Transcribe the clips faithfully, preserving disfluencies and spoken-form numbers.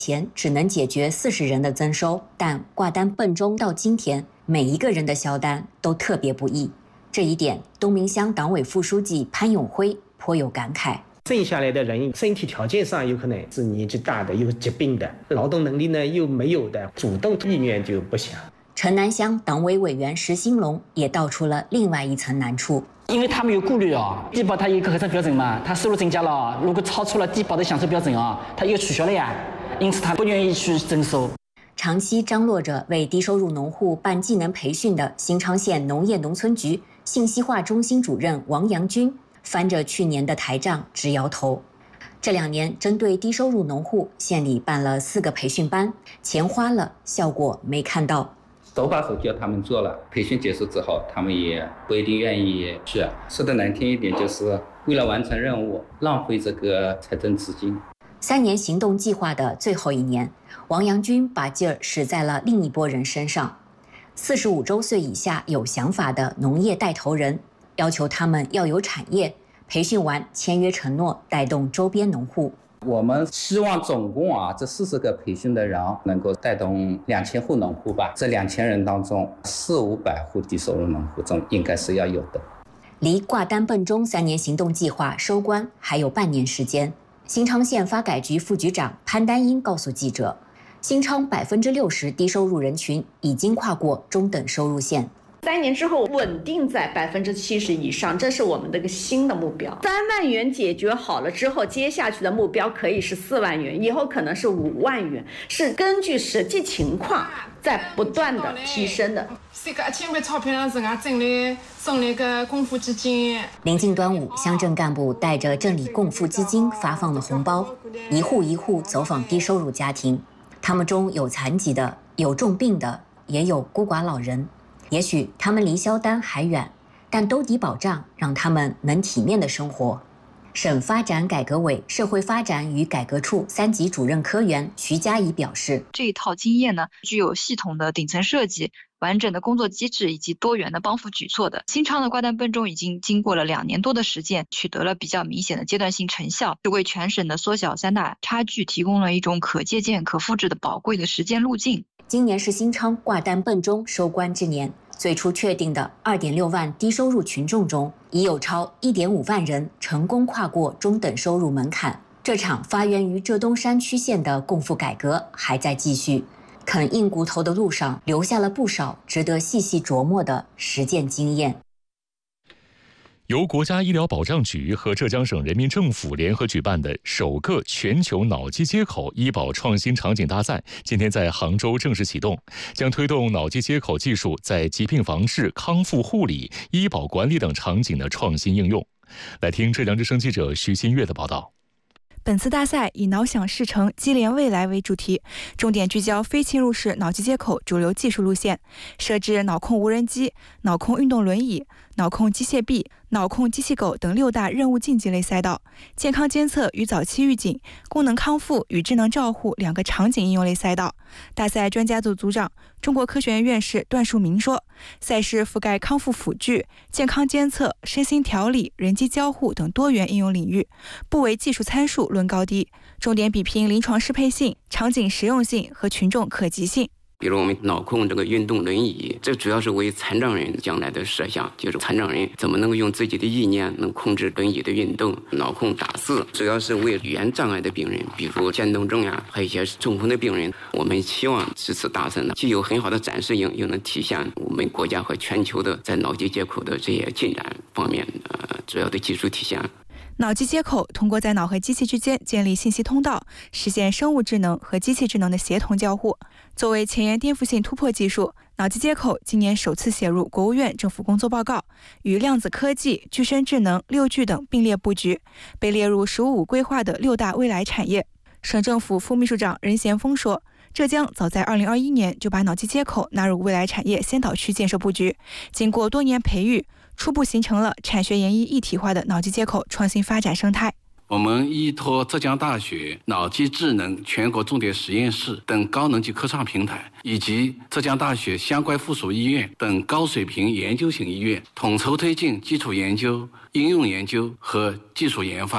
前只能解决四十人的增收，但挂单笨钟到今天，每一个人的销单都特别不易。这一点，东明乡党委副书记潘永辉颇有感慨。 剩下来的人身体条件上有可能是年纪大的，有疾病的，劳动能力呢又没有的，主动意愿就不强。 城南乡党委委员石兴龙也道出了另外一层难处。 因为他们有顾虑啊，低保它有一个核查标准嘛，他收入增加了，如果超出了低保的享受标准啊，他又取消了呀，因此他不愿意去征收。 长期张罗着为低收入农户办技能培训的新昌县农业农村局信息化中心主任王阳军翻着去年的台账直摇头。这两年针对低收入农户，县里办了四个培训班，钱花了，效果没看到。 手把手教他们做了，培训结束之后，他们也不一定愿意去。说的难听一点，就是为了完成任务，浪费这个财政资金。 三年行动计划的最后一年，王阳军把劲儿使在了另一拨人身上。四十五周岁以下有想法的农业带头人，要求他们要有产业，培训完签约承诺，带动周边农户。 我们希望总共啊，这四十个培训的人能够带动两千户农户吧。这两千人当中，四五百户低收入农户中应该是要有的。 离挂单笨钟三年行动计划收官还有半年时间。新昌县发改局副局长潘丹英告诉记者，新昌百分之六十低收入人群已经跨过中等收入线。 三年之后稳定在百分之七十以上，这是我们的一个新的目标。三万元解决好了之后，接下去的目标可以是四万元，以后可能是五万元，是根据实际情况在不断的提升的。 这个一千万钞票是俺镇里送了一个共富基金。 临近端午，乡镇干部带着镇里共富基金发放了红包，一户一户走访低收入家庭，他们中有残疾的，有重病的，也有孤寡老人。也许他们离销单还远，但兜底保障让他们能体面的生活。省发展改革委社会发展与改革处三级主任科员徐佳怡表示， 这一套经验呢，具有系统的顶层设计、完整的工作机制以及多元的帮扶举措的。新昌的挂单笨钟已经经过了两年多的实践，取得了比较明显的阶段性成效，是为全省的缩小三大差距提供了一种可借鉴、可复制的宝贵的实践路径。 今年是新昌挂单笨钟收官之年，最初确定的 二点六万低收入群众中，已有超 一点五万人成功跨过中等收入门槛。这场发源于浙东山区县的共富改革还在继续，啃硬骨头的路上留下了不少值得细细琢磨的实践经验。 由国家医疗保障局和浙江省人民政府联合举办的首个全球脑机接口医保创新场景大赛今天在杭州正式启动，将推动脑机接口技术在疾病防治、康复护理、医保管理等场景的创新应用。来听浙江之声记者徐新月的报道。 本次大赛以脑想视城，机联未来为主题，重点聚焦非侵入式脑机接口主流技术路线，设置脑控无人机、脑控运动轮椅、脑控机械臂、脑控机器狗等六大任务竞技类赛道，健康监测与早期预警、功能康复与智能照护两个场景应用类赛道。大赛专家组组长、中国科学院院士段树明说，赛事覆盖康复辅具、健康监测、身心调理、人机交互等多元应用领域，不为技术参数论高低，重点比拼临床适配性、场景实用性和群众可及性。 比如我们脑控这个运动轮椅，这主要是为残障人将来的设想，就是残障人怎么能够用自己的意念能控制轮椅的运动。脑控打字主要是为语言障碍的病人，比如渐冻症呀，还有一些中风的病人。我们希望这次大赛呢，既有很好的展示性，又能体现我们国家和全球的在脑机接口的这些进展方面呃主要的技术体现。 脑机接口通过在脑和机器之间建立信息通道，实现生物智能和机器智能的协同交互。作为前沿颠覆性突破技术，脑机接口今年首次写入国务院政府工作报告，与量子科技、具身智能、六G等并列布局，被列入“十五五”规划的六大未来产业。省政府副秘书长任贤锋说，浙江早在二零二一年就把脑机接口纳入未来产业先导区建设布局，经过多年培育，初步形成了产学研一一体化的脑机接口创新发展生态。 我们依托浙江大学脑机智能全国重点实验室等高能级科创平台，以及浙江大学相关附属医院等高水平研究型医院，统筹推进基础研究、应用研究和技术研发，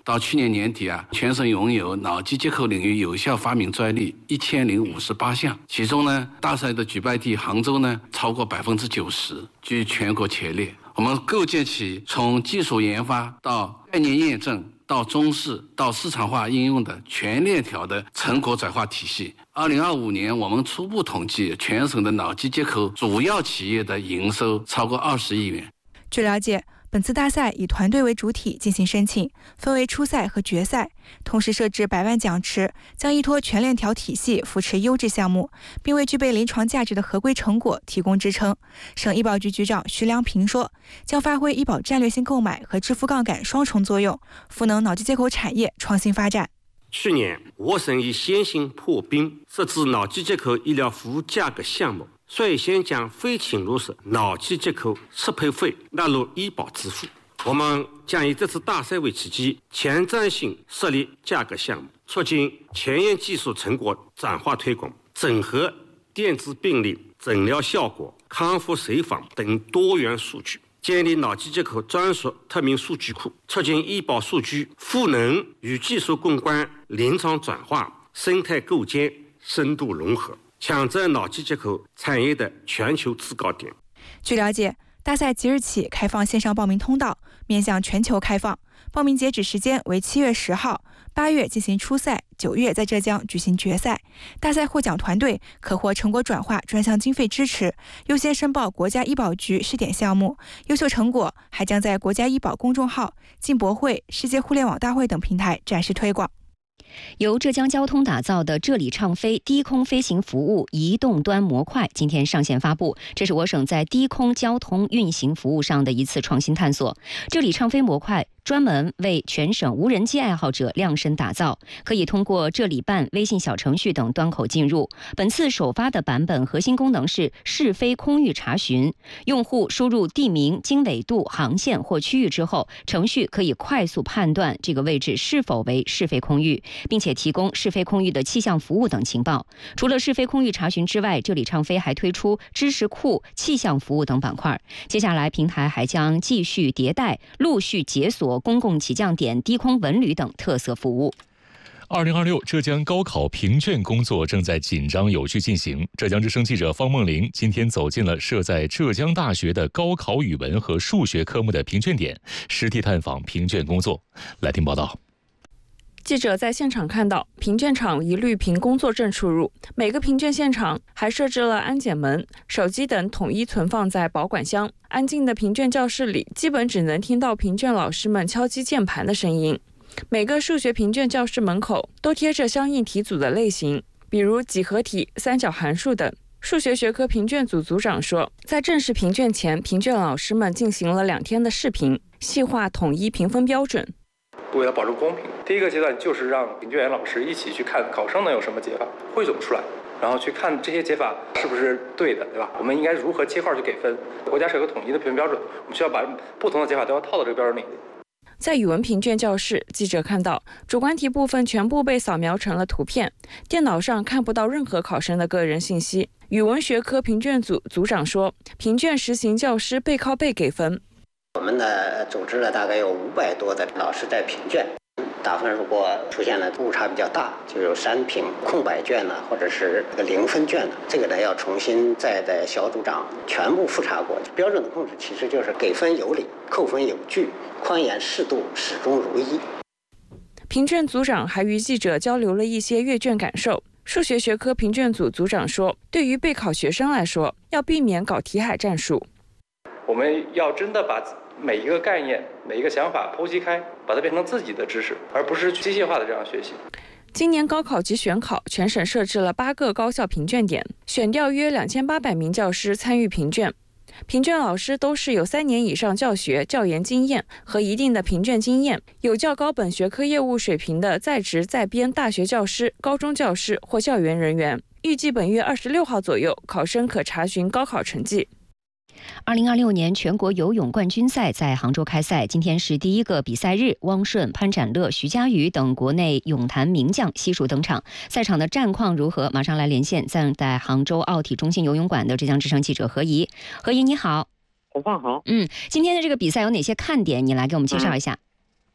到去年年底啊，全省拥有脑机接口领域有效发明专利一千零五十八项，其中呢，大赛的举办地杭州呢超过百分之九十，居全国前列。我们构建起从技术研发到概念验证到中试到市场化应用的全链条的成果转化体系。二零二五年，我们初步统计全省的脑机接口主要企业的营收超过二十亿元。 据了解，本次大赛以团队为主体进行申请，分为初赛和决赛，同时设置百万奖池，将依托全链条体系扶持优质项目，并为具备临床价值的合规成果提供支撑。省医保局局长徐良平说，将发挥医保战略性购买和支付杠杆双重作用，赋能脑机接口产业创新发展。 去年，我省以先行破冰，设置脑机接口医疗服务价格项目，率先将非侵入式脑机接口适配费纳入医保支付。我们将以这次大赛为契机，前瞻性设立价格项目，促进前沿技术成果转化推广，整合电子病历、诊疗效果、康复随访等多元数据，建立脑机接口专属特名数据库，促进医保数据赋能与技术攻关、临床转化、生态构建深度融合，抢占脑机接口产业的全球制高点。 据了解，大赛即日起开放线上报名通道，面向全球开放。报名截止时间为七月十号，八月进行初赛，九月在浙江举行决赛。大赛获奖团队可获成果转化专项经费支持，优先申报国家医保局试点项目，优秀成果还将在国家医保公众号、进博会、世界互联网大会等平台展示推广。 由浙江交通打造的这里畅飞低空飞行服务移动端模块今天上线发布，这是我省在低空交通运行服务上的一次创新探索。这里畅飞模块专门为全省无人机爱好者量身打造，可以通过这里办微信小程序等端口进入。本次首发的版本核心功能是试飞空域查询，用户输入地名、经纬度、航线或区域之后，程序可以快速判断这个位置是否为试飞空域，并且提供试飞空域的气象服务等情报。除了试飞空域查询之外，这里畅飞还推出知识库、气象服务等板块。接下来平台还将继续迭代，陆续解锁公共起降点、低空文旅等特色服务。 二零二六浙江高考评卷工作正在紧张有序进行。浙江之声记者方梦玲今天走进了设在浙江大学的高考语文和数学科目的评卷点，实地探访评卷工作。来听报道。 记者在现场看到，评卷场一律凭工作证出入，每个评卷现场还设置了安检门，手机等统一存放在保管箱。安静的评卷教室里，基本只能听到评卷老师们敲击键盘的声音。每个数学评卷教室门口都贴着相应题组的类型，比如几何题、三角函数等。数学学科评卷组组长说，在正式评卷前，评卷老师们进行了两天的试评，细化统一评分标准。 为了保证公平，第一个阶段就是让评卷员老师一起去看考生能有什么解法，汇总出来，然后去看这些解法是不是对的，对吧？我们应该如何切块去给分？国家是有个统一的评分标准，我们需要把不同的解法都要套到这个标准里。 在语文评卷教室，记者看到主观题部分全部被扫描成了图片，电脑上看不到任何考生的个人信息。语文学科评卷组组长说，评卷实行教师背靠背给分。 我们呢组织了大概有五百多的老师在评卷，打分如果出现了误差比较大，就有删评、空白卷呢，或者是这个零分卷呢，这个呢要重新再在小组长全部复查过。标准的控制其实就是给分有理，扣分有据，宽严适度，始终如一。 评卷组长还与记者交流了一些阅卷感受。数学学科评卷组组长说，对于备考学生来说，要避免搞题海战术。 我们要真的把每一个概念、每一个想法剖析开，把它变成自己的知识，而不是机械化的这样学习。 今年高考及选考，全省设置了八个高校评卷点，选调约两千八百名教师参与评卷。评卷老师都是有三年以上教学、教研经验和一定的评卷经验，有较高本学科业务水平的在职在编大学教师、高中教师或教员人员。预计本月二十六号左右，考生可查询高考成绩。 二零二六年全国游泳冠军赛在杭州开赛，今天是第一个比赛日，汪顺、潘展乐、徐嘉余等国内泳坛名将悉数登场。赛场的战况如何？马上来连线暂在杭州奥体中心游泳馆的浙江之声记者何怡。何怡你好。 红放好。 嗯，今天的这个比赛有哪些看点？你来给我们介绍一下。 嗯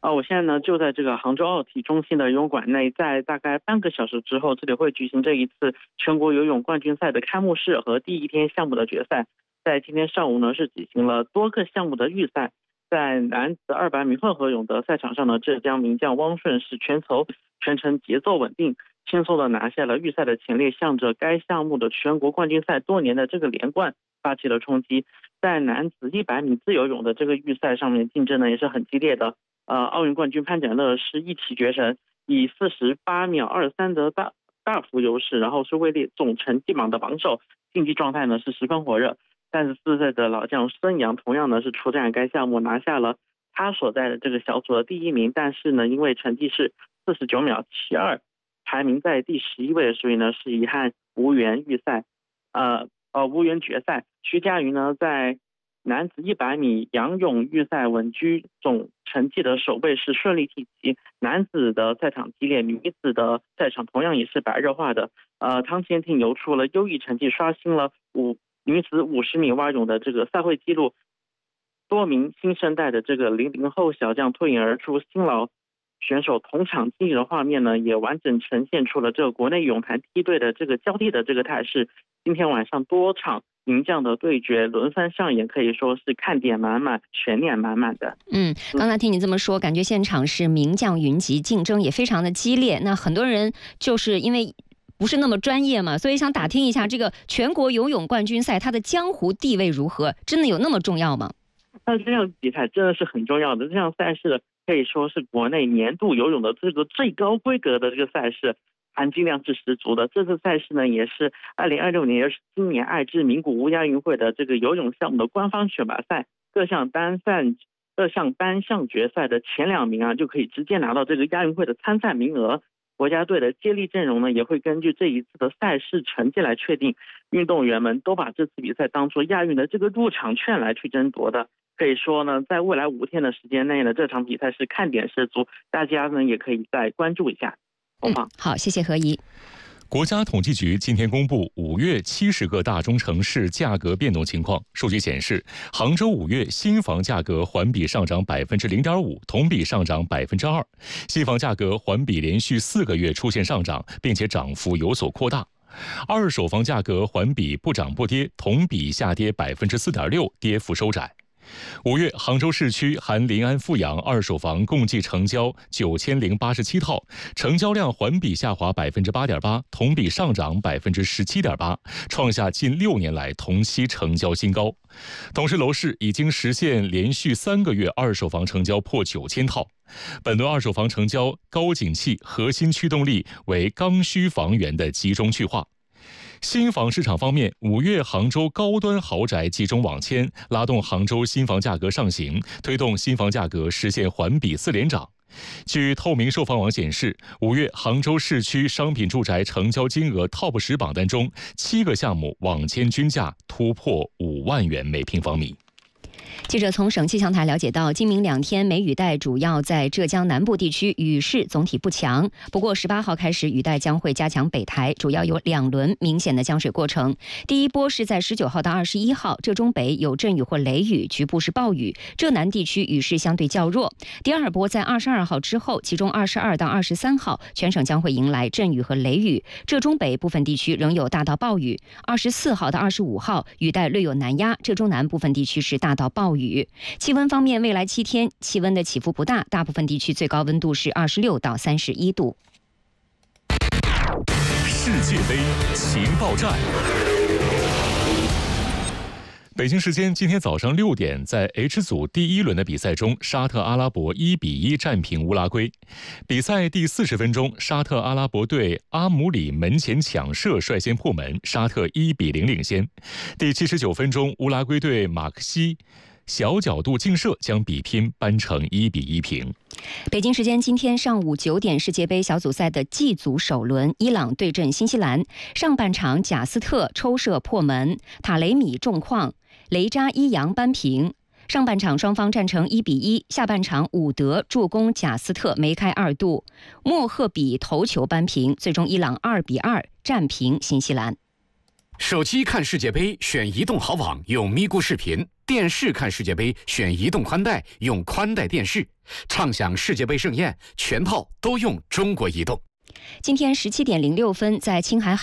啊，我现在呢就在这个杭州奥体中心的游泳馆内，在大概半个小时之后，这里会举行这一次全国游泳冠军赛的开幕式和第一天项目的决赛。在今天上午呢，是举行了多个项目的预赛。在男子二百米混合泳的赛场上呢，浙江名将汪顺是全球全程节奏稳定，轻松的拿下了预赛的前列，向着该项目的全国冠军赛多年的这个连冠发起了冲击。在男子一百米自由泳的这个预赛上面，竞争呢也是很激烈的。呃，奥运冠军潘展乐是一骑绝尘，以四十八秒二三的大大幅优势，然后是位列总成绩榜的榜首，竞技状态呢是十分火热。三十四岁的老将孙杨同样呢是出战该项目，拿下了他所在的这个小组的第一名，但是呢因为成绩是四十九秒七二，排名在第十一位，所以呢是遗憾无缘预赛，呃呃无缘决赛。徐嘉余呢在男子一百米仰泳预赛稳居总成绩的首位，是顺利晋级。男子的赛场激烈，女子的赛场同样也是白热化的。呃，汤千婷游出了优异成绩，刷新了五女子五十米蛙泳的这个赛会纪录。多名新生代的这个零零后小将脱颖而出，新老选手同场竞技的画面呢，也完整呈现出了这个国内泳坛梯队的这个交替的这个态势。今天晚上多场名将的对决轮番上演，可以说是看点满满，悬念满满的。 嗯，刚才听你这么说，感觉现场是名将云集，竞争也非常的激烈。那很多人就是因为不是那么专业嘛，所以想打听一下这个全国游泳冠军赛它的江湖地位如何？真的有那么重要吗？ 那这项比赛真的是很重要的，这项赛事可以说是国内年度游泳的这个最高规格的这个赛事，含金量是十足的。这次赛事呢，也是二零二六年，也是今年爱知名古屋亚运会的这个游泳项目的官方选拔赛，各项单赛、各项单项决赛的前两名啊，就可以直接拿到这个亚运会的参赛名额。国家队的接力阵容呢，也会根据这一次的赛事成绩来确定。运动员们都把这次比赛当作亚运的这个入场券来去争夺的。可以说呢，在未来五天的时间内呢，这场比赛是看点十足，大家呢也可以再关注一下。 嗯，好，谢谢何怡。 国家统计局今天公布五月七十个大中城市价格变动情况。数据显示，杭州五月新房价格环比上涨百分之零点五，同比上涨百分之二。新房价格环比连续四个月出现上涨，并且涨幅有所扩大。二手房价格环比不涨不跌，同比下跌百分之四点六，跌幅收窄。五月，杭州市区含临安富阳二手房共计成交九千零八十七套，成交量环比下滑百分之八点八，同比上涨百分之十七点八，创下近六年来同期成交新高。同时，楼市已经实现连续三个月二手房成交破九千套。本轮二手房成交高景气，核心驱动力为刚需房源的集中去化。新房市场方面，五月杭州高端豪宅集中网签，拉动杭州新房价格上行，推动新房价格实现环比四连涨。据透明售房网显示，五月杭州市区商品住宅成交金额 Top 十榜单中，七个项目网签均价突破五万元每平方米。 记者从省气象台了解到，今明两天梅雨带主要在浙江南部地区，雨势总体不强。不过十八号开始，雨带将会加强北台，主要有两轮明显的降水过程。第一波是在十九号到二十一号，浙中北有阵雨或雷雨，局部是暴雨，浙南地区雨势相对较弱。第二波在二十二号之后，其中二十二到二十三号，全省将会迎来阵雨和雷雨，浙中北部分地区仍有大到暴雨。二十四号到二十五号，雨带略有南压，浙中南部分地区是大到暴雨。气温方面，未来七天气温的起伏不大，大部分地区最高温度是二十六到三十一度。 世界杯情报站。北京时间今天早上六点，在 H 组第一轮的比赛中，沙特阿拉伯一比一战平乌拉圭。比赛第四十分钟，沙特阿拉伯队阿姆里门前抢射率先破门，沙特一比零领先。第七十九分钟，乌拉圭队马克西小角度劲射将比拼扳成一比一平。 北京时间今天上午九点，世界杯小组赛的 G 组首轮，伊朗对阵新西兰。上半场贾斯特抽射破门，塔雷米重创，雷扎伊扬扳平。上半场双方战成一比一，下半场伍德助攻贾斯特梅开二度，莫赫比头球扳平，最终伊朗二比二战平新西兰。 手机看世界杯选移动好网，用咪咕视频；电视看世界杯选移动宽带，用宽带电视。畅享世界杯盛宴，全套都用中国移动。 今天十七点零六分，在青海海